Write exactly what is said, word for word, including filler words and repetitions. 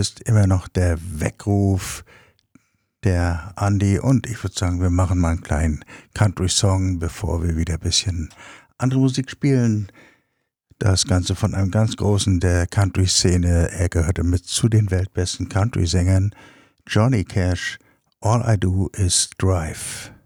ist immer noch der Weckruf der Andi und ich würde sagen, wir machen mal einen kleinen Country-Song, bevor wir wieder ein bisschen andere Musik spielen. Das Ganze von einem ganz Großen der Country-Szene. Er gehörte mit zu den weltbesten Country-Sängern. Johnny Cash, All I Do Is Drive.